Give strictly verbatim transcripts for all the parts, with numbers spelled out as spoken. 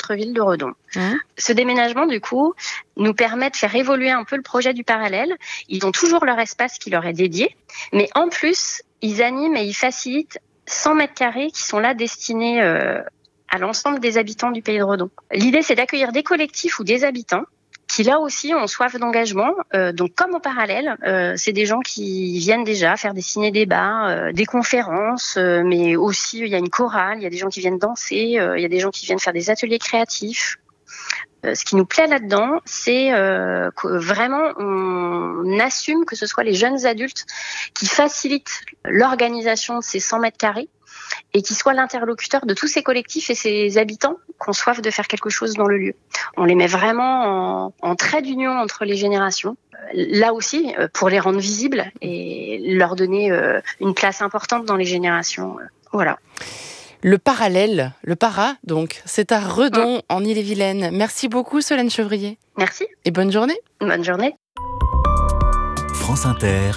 centre-ville de Redon. Mmh. Ce déménagement, du coup, nous permet de faire évoluer un peu le projet du parallèle. Ils ont toujours leur espace qui leur est dédié, mais en plus, ils animent et ils facilitent cent mètres carrés qui sont là destinés euh, à l'ensemble des habitants du pays de Redon. L'idée, c'est d'accueillir des collectifs ou des habitants qui là aussi ont soif d'engagement. Euh, donc comme au parallèle, euh, c'est des gens qui viennent déjà faire des ciné-débats, euh, des conférences, euh, mais aussi il y a une chorale, il y a des gens qui viennent danser, euh, il y a des gens qui viennent faire des ateliers créatifs. Euh, ce qui nous plaît là-dedans, c'est euh, que vraiment on assume que ce soit les jeunes adultes qui facilitent l'organisation de ces cent mètres carrés et qui soit l'interlocuteur de tous ces collectifs et ces habitants qui ont soif de faire quelque chose dans le lieu. On les met vraiment en, en trait d'union entre les générations, là aussi pour les rendre visibles et leur donner une place importante dans les générations. Voilà. Le parallèle, le para, donc, c'est à Redon, mmh. en Ille-et-Vilaine. Merci beaucoup, Solène Chevrier. Merci. Et bonne journée. Bonne journée. France Inter,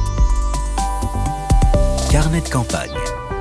carnet de campagne.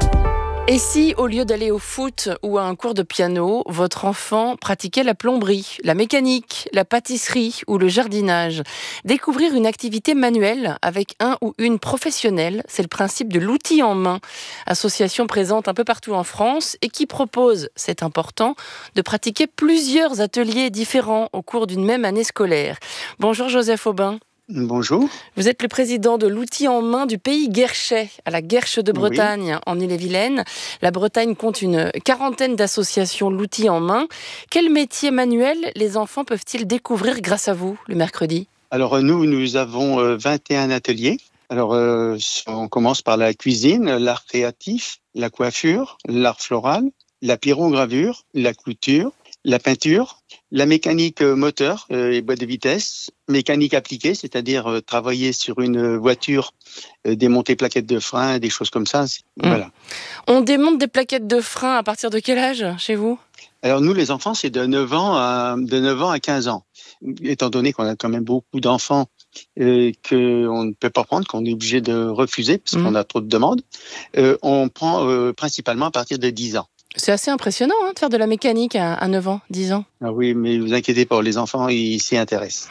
Et si, au lieu d'aller au foot ou à un cours de piano, votre enfant pratiquait la plomberie, la mécanique, la pâtisserie ou le jardinage? Découvrir une activité manuelle avec un ou une professionnelle, c'est le principe de l'outil en main. Association présente un peu partout en France et qui propose, c'est important, de pratiquer plusieurs ateliers différents au cours d'une même année scolaire. Bonjour Joseph Aubin. Bonjour. Vous êtes le président de l'outil en main du pays Guerchet, à la Guerche de Bretagne, oui. en Ille-et-Vilaine. La Bretagne compte une quarantaine d'associations l'outil en main. Quel métier manuel les enfants peuvent-ils découvrir grâce à vous, le mercredi ? Alors nous, nous avons vingt et un ateliers. Alors euh, on commence par la cuisine, l'art créatif, la coiffure, l'art floral, la pyrogravure, la couture, la peinture, la mécanique moteur euh, et boîte de vitesse, mécanique appliquée, c'est-à-dire euh, travailler sur une voiture, euh, démonter plaquettes de frein, des choses comme ça. Mmh. Voilà. On démonte des plaquettes de frein à partir de quel âge chez vous ? Alors nous, les enfants, c'est de neuf ans à, de neuf ans à quinze ans. Étant donné qu'on a quand même beaucoup d'enfants euh, qu'on ne peut pas prendre, qu'on est obligé de refuser parce mmh. qu'on a trop de demandes, euh, on prend euh, principalement à partir de dix ans. C'est assez impressionnant hein, de faire de la mécanique à neuf ans, dix ans. Ah oui, mais ne vous inquiétez pas, les enfants, ils s'y intéressent.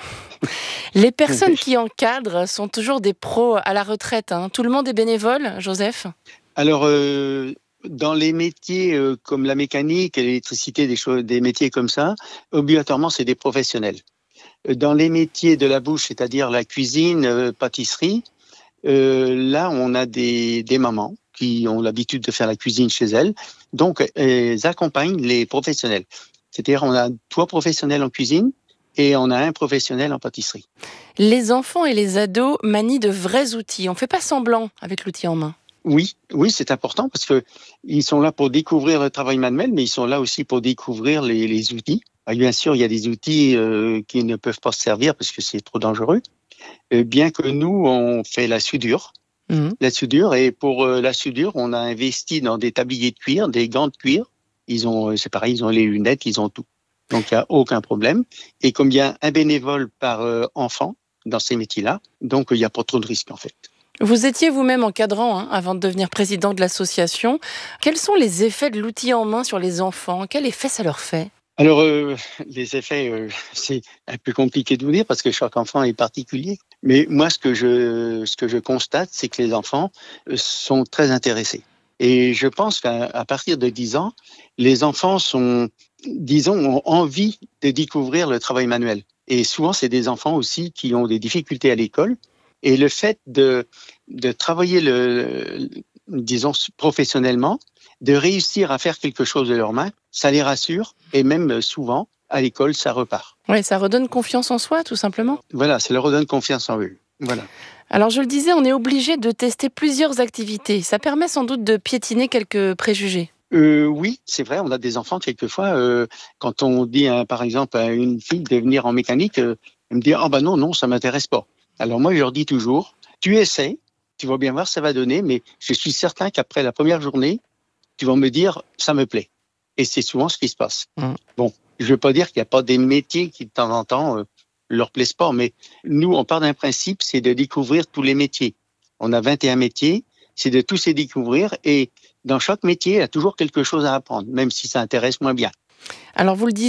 Les personnes qui encadrent sont toujours des pros à la retraite. Hein. Tout le monde est bénévole, Joseph ? Alors, euh, dans les métiers euh, comme la mécanique, l'électricité, des, choses, des métiers comme ça, obligatoirement, c'est des professionnels. Dans les métiers de la bouche, c'est-à-dire la cuisine, euh, pâtisserie, euh, là, on a des, des mamans qui ont l'habitude de faire la cuisine chez elles. Donc, elles accompagnent les professionnels. C'est-à-dire, on a trois professionnels en cuisine et on a un professionnel en pâtisserie. Les enfants et les ados manient de vrais outils. On ne fait pas semblant avec l'outil en main. Oui, oui, c'est important parce que ils sont là pour découvrir le travail manuel, mais ils sont là aussi pour découvrir les, les outils. Alors, bien sûr, il y a des outils euh, qui ne peuvent pas se servir parce que c'est trop dangereux. Euh, bien que nous, on fait la soudure. Mmh. La soudure, et pour euh, la soudure, on a investi dans des tabliers de cuir, des gants de cuir. Ils ont, c'est pareil, ils ont les lunettes, ils ont tout. Donc, il n'y a aucun problème. Et comme il y a un bénévole par euh, enfant dans ces métiers-là, donc il n'y a pas trop de risques, en fait. Vous étiez vous-même encadrant hein, avant de devenir président de l'association. Quels sont les effets de l'outil en main sur les enfants ? Quel effet ça leur fait ? Alors, euh, les effets, euh, c'est un peu compliqué de vous dire parce que chaque enfant est particulier. Mais moi, ce que je, ce que je constate, c'est que les enfants sont très intéressés. Et je pense qu'à à partir de dix ans, les enfants sont, disons, ont envie de découvrir le travail manuel. Et souvent, c'est des enfants aussi qui ont des difficultés à l'école. Et le fait de, de travailler, le, disons, professionnellement, de réussir à faire quelque chose de leurs mains, ça les rassure. Et même souvent, à l'école, ça repart. Oui, ça redonne confiance en soi, tout simplement. Voilà, ça leur redonne confiance en eux. Voilà. Alors, je le disais, on est obligé de tester plusieurs activités. Ça permet sans doute de piétiner quelques préjugés. Euh, oui, c'est vrai, on a des enfants, quelquefois, euh, quand on dit, hein, par exemple, à une fille de venir en mécanique, euh, elle me dit « Ah ben non, non, ça m'intéresse pas ». Alors moi, je leur dis toujours « Tu essaies, tu vas bien voir, ça va donner, mais je suis certain qu'après la première journée, tu vas me dire « ça me plaît ». Et c'est souvent ce qui se passe. Mmh. Bon, je ne veux pas dire qu'il n'y a pas des métiers qui, de temps en temps, euh, leur plaisent pas, mais nous, on part d'un principe, c'est de découvrir tous les métiers. On a vingt et un métiers, c'est de tous les découvrir et dans chaque métier, il y a toujours quelque chose à apprendre, même si ça intéresse moins bien. Alors, vous le disiez,